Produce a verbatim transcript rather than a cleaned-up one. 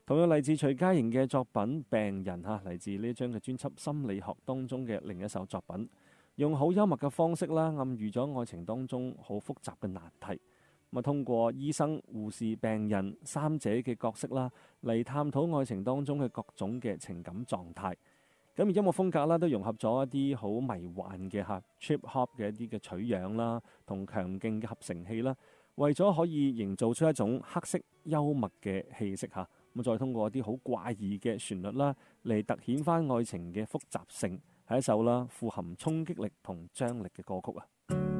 同樣嚟自徐佳瑩嘅作品《病人》嚇，嚟自呢張嘅專輯《心理學》當中嘅另一首作品，用好幽默嘅方式啦，暗喻咗愛情當中好複雜嘅難題。咁啊，通過醫生、護士、病人三者嘅角色啦，嚟探討愛情當中嘅各種嘅情感狀態。咁而音樂風格啦，都融合咗一啲好迷幻嘅嚇 trip hop 嘅一啲嘅取樣啦，同強勁嘅合成器啦，為咗可以營造出一種黑色幽默嘅氣息嚇。咁再通過一啲好怪異嘅旋律啦，嚟突顯翻愛情嘅複雜性，係一首啦富含衝擊力同張力嘅歌曲啊！